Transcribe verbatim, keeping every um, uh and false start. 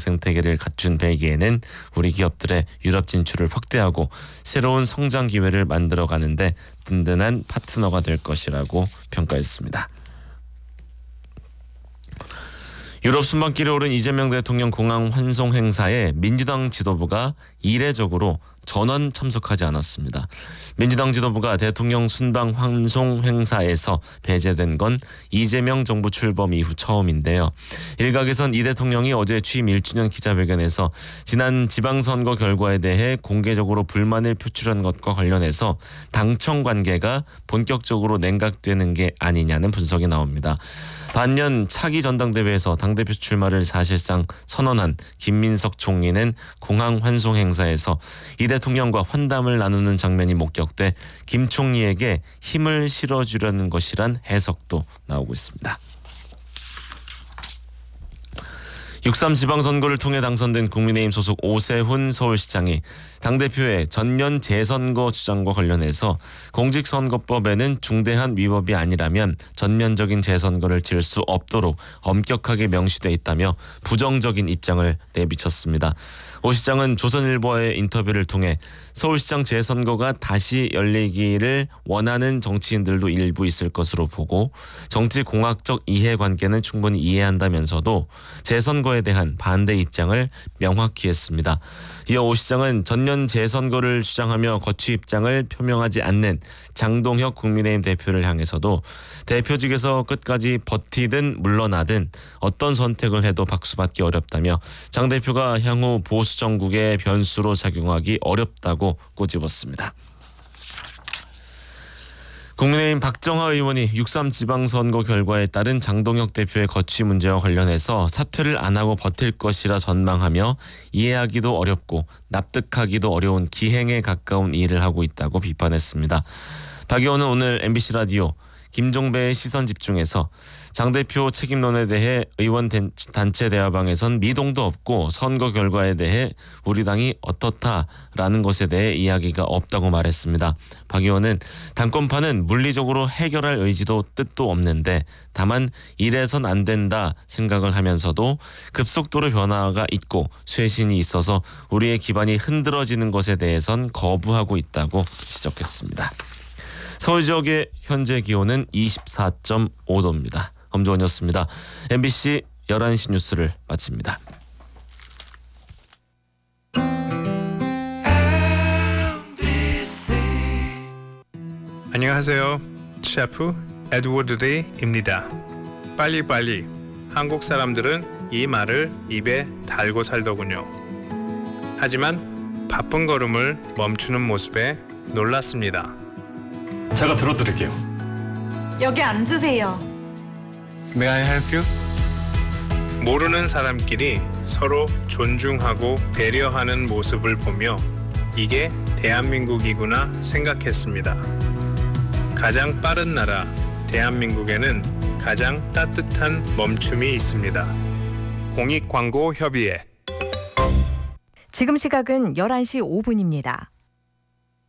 생태계를 갖춘 벨기에는 우리 기업들의 유럽 진출을 확대하고 새로운 성장 기회를 만들어가는데 든든한 파트너가 될 것이라고 평가했습니다. 유럽 순방길에 오른 이재명 대통령 공항 환송 행사에 민주당 지도부가 이례적으로 전원 참석하지 않았습니다. 민주당 지도부가 대통령 순방 환송 행사에서 배제된 건 이재명 정부 출범 이후 처음인데요. 일각에선 이 대통령이 어제 취임 일 주년 기자회견에서 지난 지방선거 결과에 대해 공개적으로 불만을 표출한 것과 관련해서 당청 관계가 본격적으로 냉각되는 게 아니냐는 분석이 나옵니다. 반면 차기 전당대회에서 당대표 출마를 사실상 선언한 김민석 총리는 공항 환송 행사에서 이 대통령과 환담을 나누는 장면이 목격돼 김 총리에게 힘을 실어주려는 것이란 해석도 나오고 있습니다. 육삼 지방선거를 통해 당선된 국민의힘 소속 오세훈 서울시장이 당대표의 전면 재선거 주장과 관련해서 공직선거법에는 중대한 위법이 아니라면 전면적인 재선거를 칠 수 없도록 엄격하게 명시돼 있다며 부정적인 입장을 내비쳤습니다. 오 시장은 조선일보와의 인터뷰를 통해 서울시장 재선거가 다시 열리기를 원하는 정치인들도 일부 있을 것으로 보고 정치공학적 이해관계는 충분히 이해한다면서도 재선거에 대한 반대 입장을 명확히 했습니다. 이어 오 시장은 전면 재선거를 주장하며 거취 입장을 표명하지 않는 장동혁 국민의힘 대표를 향해서도 대표직에서 끝까지 버티든 물러나든 어떤 선택을 해도 박수받기 어렵다며 장 대표가 향후 보수 정국의 변수로 작용하기 어렵다고 꼬집었습니다. 국민의힘 박정하 의원이 육삼 지방선거 결과에 따른 장동혁 대표의 거취 문제와 관련해서 사퇴를 안 하고 버틸 것이라 전망하며 이해하기도 어렵고 납득하기도 어려운 기행에 가까운 일을 하고 있다고 비판했습니다. 박 의원은 오늘 엠비씨 라디오 김종배의 시선집중에서 장 대표 책임론에 대해 의원 단체 대화방에선 미동도 없고 선거 결과에 대해 우리 당이 어떻다라는 것에 대해 이야기가 없다고 말했습니다. 박 의원은 당권파는 물리적으로 해결할 의지도 뜻도 없는데 다만 이래선 안 된다 생각을 하면서도 급속도로 변화가 있고 쇄신이 있어서 우리의 기반이 흔들어지는 것에 대해선 거부하고 있다고 지적했습니다. 서울 지역의 현재 기온은 이십사 점 오 도입니다. 엄조원이었습니다. 엠비씨 열한 시 뉴스를 마칩니다. 안녕하세요. 셰프 에드워드 리입니다. 빨리빨리. 한국 사람들은 이 말을 입에 달고 살더군요. 하지만 바쁜 걸음을 멈추는 모습에 놀랐습니다. 제가 들어드릴게요. 여기 앉으세요. May I help you? 모르는 사람끼리 서로 존중하고 배려하는 모습을 보며 이게 대한민국이구나 생각했습니다. 가장 빠른 나라 대한민국에는 가장 따뜻한 멈춤이 있습니다. 공익광고협의회. 지금 시각은 열한 시 오 분입니다.